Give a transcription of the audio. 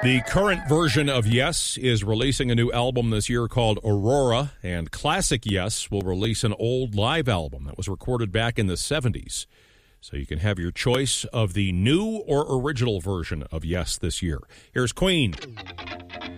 The current version of Yes is releasing a new album this year called Aurora, and Classic Yes will release an old live album that was recorded back in the 70s. So you can have your choice of the new or original version of Yes this year. Here's Queen.